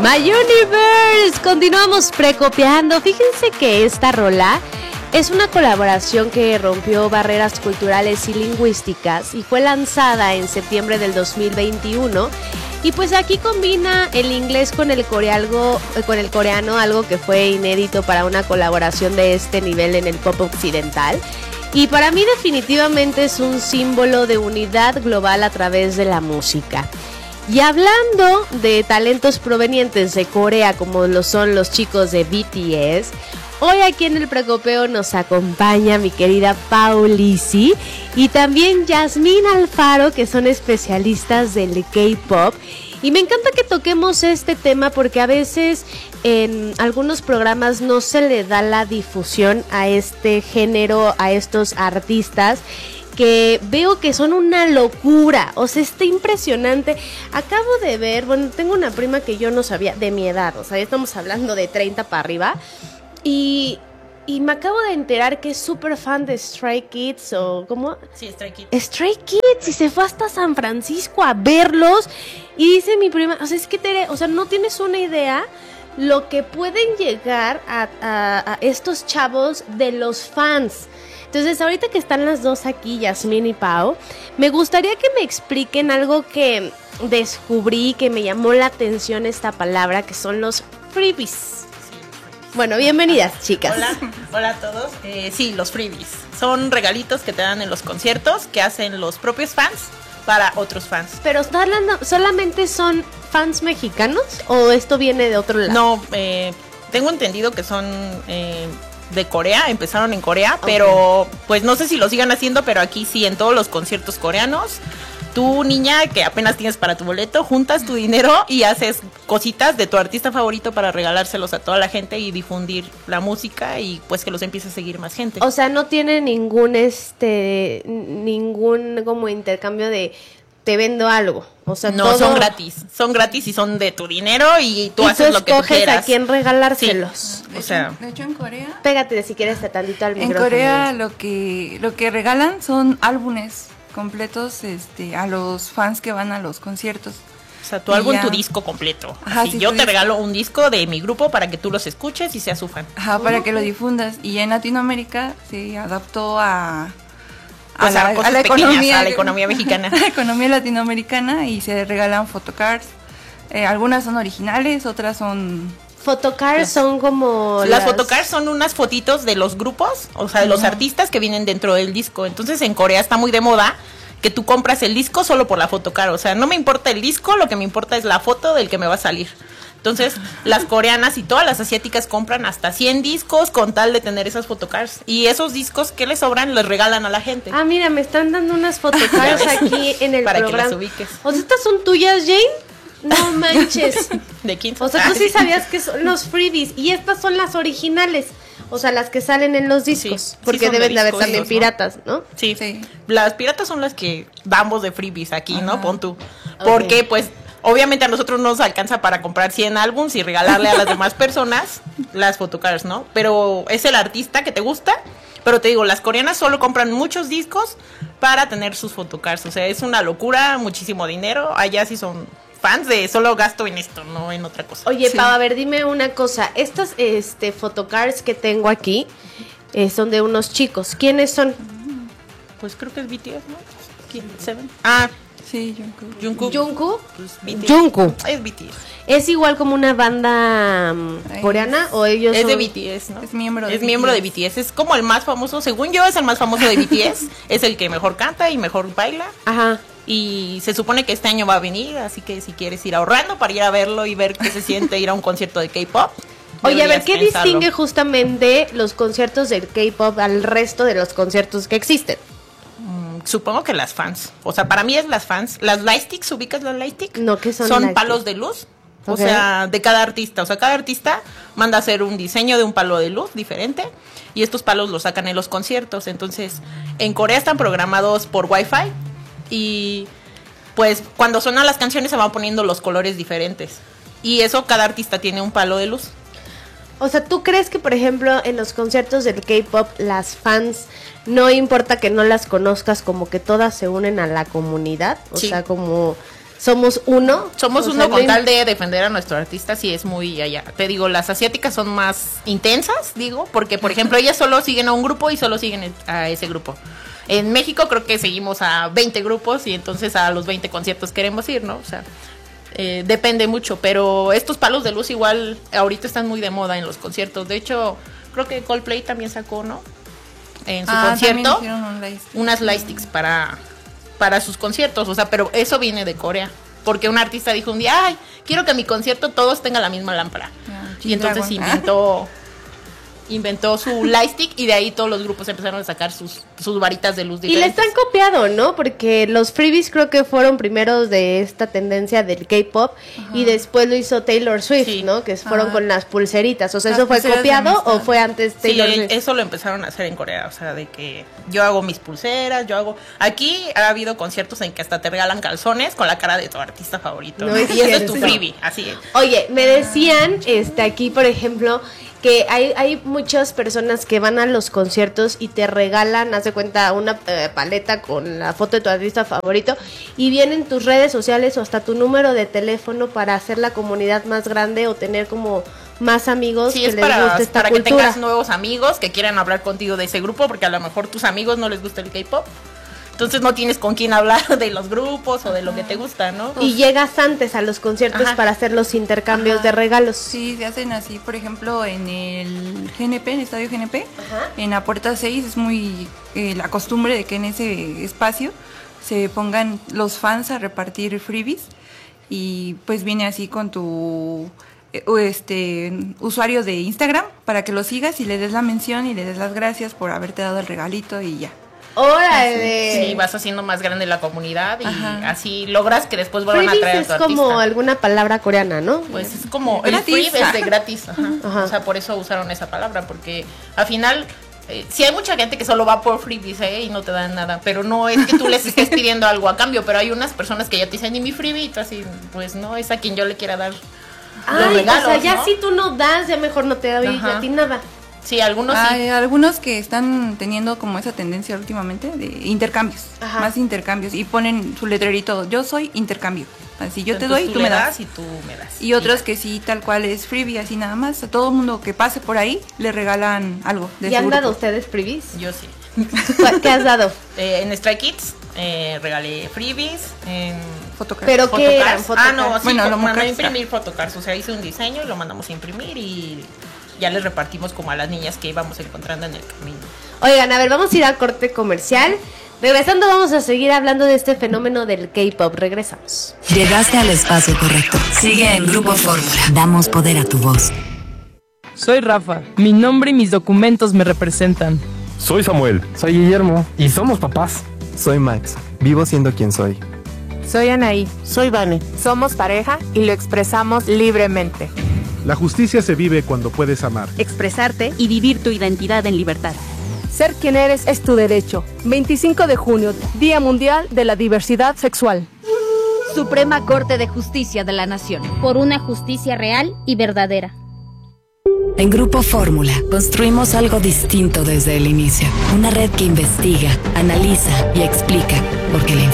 My Universe, continuamos precopiando. Fíjense que esta rola es una colaboración que rompió barreras culturales y lingüísticas y fue lanzada en septiembre del 2021. Y pues aquí combina el inglés con el coreano, algo que fue inédito para una colaboración de este nivel en el pop occidental. Y para mí definitivamente es un símbolo de unidad global a través de la música. Y hablando de talentos provenientes de Corea, como lo son los chicos de BTS, hoy aquí en el Precopeo nos acompaña mi querida Paulisi y también Yasmín Alfaro, que son especialistas del K-pop. Y me encanta que toquemos este tema porque a veces en algunos programas no se le da la difusión a este género, a estos artistas, que veo que son una locura, o sea, está impresionante. Acabo de ver, bueno, tengo una prima que yo no sabía, de mi edad, o sea, ya estamos hablando de 30 para arriba, y me acabo de enterar que es súper fan de Stray Kids, o ¿cómo? Sí, Stray Kids. Stray Kids, y se fue hasta San Francisco a verlos, y dice mi prima, o sea, es que no tienes una idea lo que pueden llegar a estos chavos de los fans. Entonces, ahorita que están las dos aquí, Yasmín y Pau, me gustaría que me expliquen algo que descubrí, que me llamó la atención esta palabra, que son los freebies. Bueno, bienvenidas, chicas. Hola a todos. Sí, los freebies. Son regalitos que te dan en los conciertos que hacen los propios fans para otros fans. Pero ¿está hablando, solamente son fans mexicanos o esto viene de otro lado? No, tengo entendido que son de Corea, empezaron en Corea, okay. Pero pues no sé si lo sigan haciendo, pero aquí sí, en todos los conciertos coreanos, tú, niña, que apenas tienes para tu boleto, juntas tu dinero y haces cositas de tu artista favorito para regalárselos a toda la gente y difundir la música y pues que los empiece a seguir más gente. O sea, no tiene ningún como intercambio de te vendo algo, o sea, no, todo... son gratis y son de tu dinero y tú haces lo que tú quieras. Y tú escoges a quién regalárselos. Sí. O sea, de hecho en Corea... Pégate si quieres tantito al micrófono. En Corea lo que regalan son álbumes completos a los fans que van a los conciertos. O sea, tu álbum, tu disco completo. Ajá, sí, yo te regalo un disco de mi grupo para que tú los escuches y seas su fan. Ajá, para que lo difundas. Y en Latinoamérica se adaptó a la economía mexicana. A la economía latinoamericana y se regalan photocards. Algunas son originales, otras son... Photocards son como... Las photocards son unas fotitos de los grupos, o sea, de los artistas que vienen dentro del disco. Entonces en Corea está muy de moda que tú compras el disco solo por la photocard. O sea, no me importa el disco, lo que me importa es la foto del que me va a salir. Entonces, las coreanas y todas las asiáticas compran hasta 100 discos con tal de tener esas photocards. Y esos discos que les sobran, les regalan a la gente. Ah, mira, me están dando unas photocards aquí en el para programa. Para que las ubiques. O sea, ¿estas son tuyas, Jane? No manches. ¿De quién? O sea, tú sí sabías que son los freebies. Y estas son las originales. O sea, las que salen en los discos. Sí, porque deben de haber también piratas, ¿no? Sí. Las piratas son las que damos de freebies aquí, ¿no? Pon tú. Porque, pues, obviamente a nosotros no nos alcanza para comprar 100 álbums y regalarle a las demás personas las photocards, ¿no? Pero es el artista que te gusta. Pero te digo, las coreanas solo compran muchos discos para tener sus photocards. O sea, es una locura, muchísimo dinero. Allá sí son fans de solo gasto en esto, no en otra cosa. Oye, Pau, a ver, dime una cosa. Estas photocards que tengo aquí son de unos chicos. ¿Quiénes son? Pues creo que es BTS, ¿no? ¿Quién? ¿Seven? Ah, sí, Jungkook. ¿Jungkook? Pues BTS. Jungkook. Es BTS. ¿Es igual como una banda coreana o ellos es son... de BTS, ¿no? Es miembro de BTS. Es como el más famoso, según yo, es el más famoso de BTS. Es el que mejor canta y mejor baila. Ajá. Y se supone que este año va a venir, así que si quieres ir ahorrando para ir a verlo y ver qué se siente ir a un concierto de K-pop. Oye, a ver, ¿qué distingue justamente los conciertos del K-pop al resto de los conciertos que existen? Supongo que las fans. O sea, para mí es las fans. Las lightsticks, ¿ubicas las lightsticks? No, ¿qué son? Son palos de luz. O sea, de cada artista. O sea, cada artista manda a hacer un diseño de un palo de luz diferente. Y estos palos los sacan en los conciertos. Entonces, en Corea están programados por Wi-Fi. Y pues cuando suenan las canciones se van poniendo los colores diferentes. Y eso cada artista tiene un palo de luz. O sea, ¿tú crees que, por ejemplo, en los conciertos del K-pop, las fans, no importa que no las conozcas, como que todas se unen a la comunidad? O sea, como somos uno. Somos O uno sea, con no tal de defender a nuestro artista, sí es muy allá. Te digo, las asiáticas son más intensas, digo, porque por ejemplo ellas solo siguen a un grupo y solo siguen a ese grupo. En México creo que seguimos a 20 grupos y entonces a los 20 conciertos queremos ir, ¿no? O sea, depende mucho, pero estos palos de luz igual ahorita están muy de moda en los conciertos. De hecho, creo que Coldplay también sacó, ¿no? En su concierto unas lightsticks para sus conciertos, o sea, pero eso viene de Corea, porque un artista dijo un día, ay, quiero que mi concierto todos tengan la misma lámpara, y entonces inventó su lightstick y de ahí todos los grupos empezaron a sacar sus varitas de luz diferentes. Y les han copiado, ¿no? Porque los freebies creo que fueron primeros de esta tendencia del K-pop y después lo hizo Taylor Swift, ¿no? Que fueron con las pulseritas. O sea, ¿eso fue copiado o fue antes Taylor Swift? Sí, eso lo empezaron a hacer en Corea, o sea, de que yo hago mis pulseras, Aquí ha habido conciertos en que hasta te regalan calzones con la cara de tu artista favorito. No, y eso es tu freebie, así es. Oye, me decían, aquí, por ejemplo, que hay muchas personas que van a los conciertos y te regalan, haz de cuenta, una paleta con la foto de tu artista favorito y vienen tus redes sociales o hasta tu número de teléfono para hacer la comunidad más grande o tener como más amigos que les guste esta para cultura. Que tengas nuevos amigos que quieran hablar contigo de ese grupo, porque a lo mejor tus amigos no les gusta el K-pop. Entonces no tienes con quién hablar de los grupos o de lo que te gusta, ¿no? Y llegas antes a los conciertos para hacer los intercambios de regalos. Sí, se hacen así, por ejemplo, en el GNP, en el Estadio GNP, en la puerta 6 es muy la costumbre de que en ese espacio se pongan los fans a repartir freebies y pues viene así con tu usuario de Instagram para que lo sigas y le des la mención y le des las gracias por haberte dado el regalito y ya. ¡Órale! Sí, vas haciendo más grande la comunidad y así logras que después vuelvan a traer a tu artista. Es como alguna palabra coreana, ¿no? Pues es como el free es de gratis. O sea, por eso usaron esa palabra, porque al final sí hay mucha gente que solo va por freebies y no te dan nada, pero no es que tú les estés pidiendo algo a cambio, pero hay unas personas que ya te dicen, y mi freebie, y tú así, pues no, es a quien yo le quiera dar los regalos, o sea, ya ¿no? si tú no das, ya mejor no te doy a ti nada. Sí, algunos hay algunos que están teniendo como esa tendencia últimamente de intercambios, más intercambios, y ponen su letrerito, yo soy intercambio, así yo te doy y tú me das. Y tú me das. Y otros que sí, tal cual es freebie, así nada más, a todo mundo que pase por ahí le regalan algo de ¿Y han grupo. dado ustedes freebies? Yo sí. ¿Qué has dado? En Stray Kids regalé freebies, en Photocards. ¿Pero qué eran? No, sí, bueno, lo mandé a imprimir photocards, o sea, hice un diseño y lo mandamos a imprimir y ya les repartimos como a las niñas que íbamos encontrando en el camino. Oigan, a ver, vamos a ir a corte comercial. Regresando vamos a seguir hablando de este fenómeno del K-pop. Regresamos. Llegaste al espacio correcto. Sigue en Grupo Fórmula. Damos poder a tu voz. Soy Rafa. Mi nombre y mis documentos me representan. Soy Samuel. Soy Guillermo. Y somos papás. Soy Max. Vivo siendo quien soy. Soy Anaí. Soy Vane. Somos pareja y lo expresamos libremente. La justicia se vive cuando puedes amar, expresarte y vivir tu identidad en libertad. Ser quien eres es tu derecho. 25 de junio, Día Mundial de la Diversidad Sexual. Suprema Corte de Justicia de la Nación. Por una justicia real y verdadera. En Grupo Fórmula construimos algo distinto desde el inicio. Una red que investiga, analiza y explica, porque la